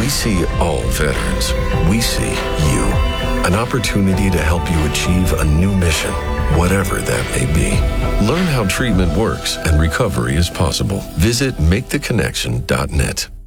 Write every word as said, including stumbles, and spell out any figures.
see all veterans. We see you. An opportunity to help you achieve a new mission, whatever that may be. Learn how treatment works and recovery is possible. Visit make the connection dot net.